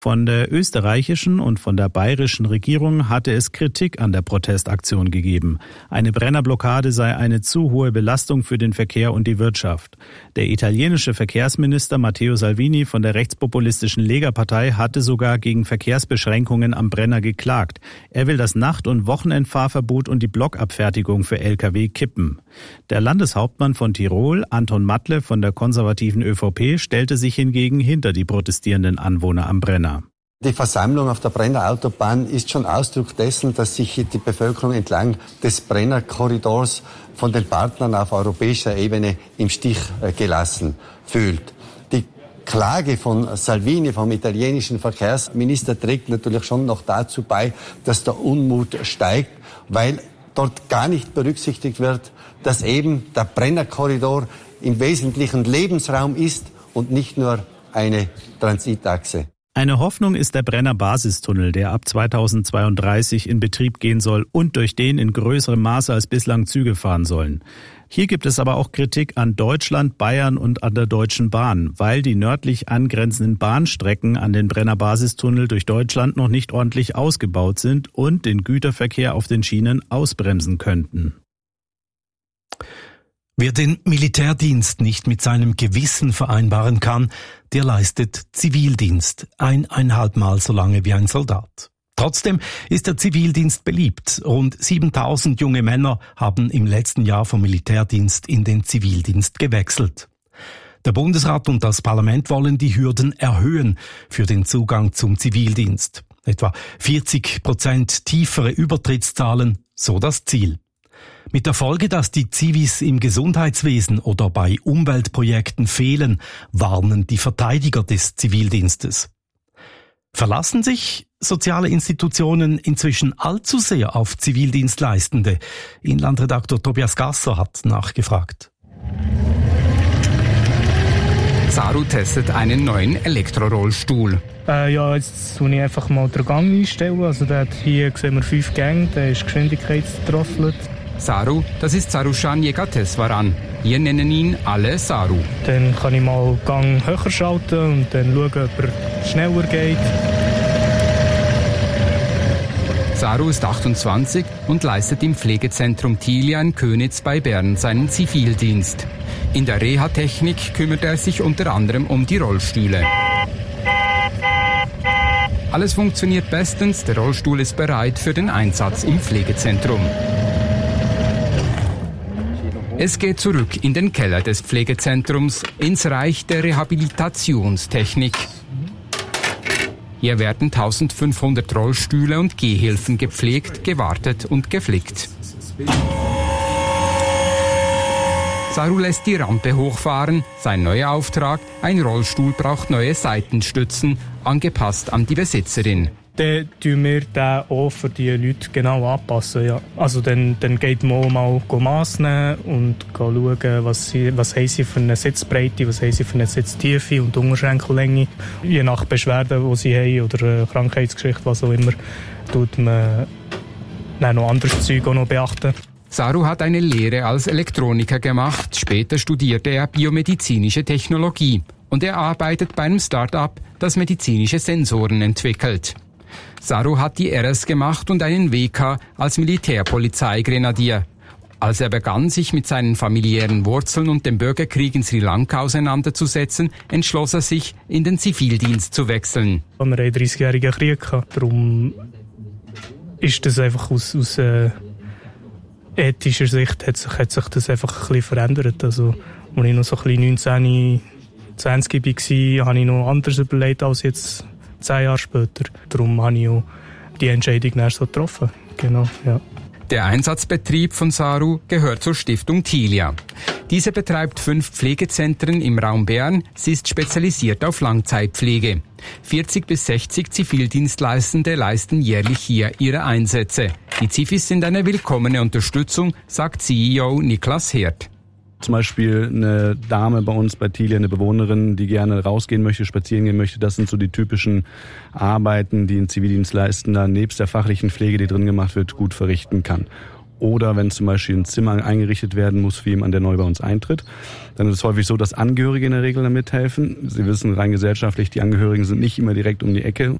Von der österreichischen und von der bayerischen Regierung hatte es Kritik an der Protestaktion gegeben. Eine Brennerblockade sei eine zu hohe Belastung für den Verkehr und die Wirtschaft. Der italienische Verkehrsminister Matteo Salvini von der rechtspopulistischen Lega-Partei hatte sogar gegen Verkehrsbeschränkungen am Brenner geklagt. Er will das Nacht- und Wochenendfahrverbot und die Blockabfertigung für Lkw kippen. Der Landeshauptmann von Tirol, Anton Matle von der konservativen ÖVP, stellte sich hingegen hinter die protestierenden Anwohner am Brenner. Die Versammlung auf der Brenner Autobahn ist schon Ausdruck dessen, dass sich die Bevölkerung entlang des Brenner Korridors von den Partnern auf europäischer Ebene im Stich gelassen fühlt. Die Klage von Salvini, vom italienischen Verkehrsminister, trägt natürlich schon noch dazu bei, dass der Unmut steigt, weil dort gar nicht berücksichtigt wird, dass eben der Brenner Korridor im Wesentlichen Lebensraum ist und nicht nur eine Transitachse. Eine Hoffnung ist der Brenner Basistunnel, der ab 2032 in Betrieb gehen soll und durch den in größerem Maße als bislang Züge fahren sollen. Hier gibt es aber auch Kritik an Deutschland, Bayern und an der Deutschen Bahn, weil die nördlich angrenzenden Bahnstrecken an den Brenner Basistunnel durch Deutschland noch nicht ordentlich ausgebaut sind und den Güterverkehr auf den Schienen ausbremsen könnten. Wer den Militärdienst nicht mit seinem Gewissen vereinbaren kann, der leistet Zivildienst, 1,5 Mal so lange wie ein Soldat. Trotzdem ist der Zivildienst beliebt. Rund 7.000 junge Männer haben im letzten Jahr vom Militärdienst in den Zivildienst gewechselt. Der Bundesrat und das Parlament wollen die Hürden erhöhen für den Zugang zum Zivildienst. Etwa 40% tiefere Übertrittszahlen, so das Ziel. Mit der Folge, dass die Zivis im Gesundheitswesen oder bei Umweltprojekten fehlen, warnen die Verteidiger des Zivildienstes. Verlassen sich soziale Institutionen inzwischen allzu sehr auf Zivildienstleistende? Inlandredaktor Tobias Gasser hat nachgefragt. Saru testet einen neuen Elektrorollstuhl. Ja, jetzt tue ich einfach mal den Gang einstellen. Also hier sehen wir 5 Gänge, der ist geschwindigkeitsdrosselt. Saru, das ist Sarushan Yegateswaran. Wir nennen ihn alle Saru. Dann kann ich mal den Gang höher schalten und dann schauen, ob er schneller geht. Saru ist 28 und leistet im Pflegezentrum Tilia in Könitz bei Bern seinen Zivildienst. In der Reha-Technik kümmert er sich unter anderem um die Rollstühle. Alles funktioniert bestens, der Rollstuhl ist bereit für den Einsatz im Pflegezentrum. Es geht zurück in den Keller des Pflegezentrums, ins Reich der Rehabilitationstechnik. Hier werden 1500 Rollstühle und Gehhilfen gepflegt, gewartet und geflickt. Saru lässt die Rampe hochfahren. Sein neuer Auftrag: ein Rollstuhl braucht neue Seitenstützen, angepasst an die Besitzerin. Dann tun wir den auch für die Leute genau anpassen. Ja. Also dann geht man mal Mass nehmen und schauen, was haben sie für eine Sitzbreite, was haben sie für eine Sitztiefe und Unterschenkellänge. Je nach Beschwerden, die sie haben oder Krankheitsgeschichte, was auch immer, tut man dann noch anderes Zeug auch noch beachten. Saru hat eine Lehre als Elektroniker gemacht. Später studierte er biomedizinische Technologie. Und er arbeitet bei einem Start-up, das medizinische Sensoren entwickelt. Saru hat die RS gemacht und einen WK als Militärpolizeigrenadier. Als er begann, sich mit seinen familiären Wurzeln und dem Bürgerkrieg in Sri Lanka auseinanderzusetzen, entschloss er sich, in den Zivildienst zu wechseln. Wir hatten einen 30-jährigen Krieg gehabt, darum ist das einfach aus ethischer Sicht hat sich das einfach ein bisschen verändert. Also, als ich noch so ein bisschen 19, 20 war, habe ich noch anders überlegt als jetzt 10 Jahre später. Darum habe ich auch die Entscheidung erst so getroffen. Genau, ja. Der Einsatzbetrieb von Saru gehört zur Stiftung Tilia. Diese betreibt 5 Pflegezentren im Raum Bern. Sie ist spezialisiert auf Langzeitpflege. 40 bis 60 Zivildienstleistende leisten jährlich hier ihre Einsätze. Die Zivis sind eine willkommene Unterstützung, sagt CEO Niklas Herd. Zum Beispiel eine Dame bei uns bei Tilia, eine Bewohnerin, die gerne rausgehen möchte, spazieren gehen möchte. Das sind so die typischen Arbeiten, die ein Zivildienstleistender nebst der fachlichen Pflege, die drin gemacht wird, gut verrichten kann. oder wenn zum Beispiel ein Zimmer eingerichtet werden muss für jemanden, der neu bei uns eintritt. Dann ist es häufig so, dass Angehörige in der Regel da mithelfen. Sie wissen rein gesellschaftlich, die Angehörigen sind nicht immer direkt um die Ecke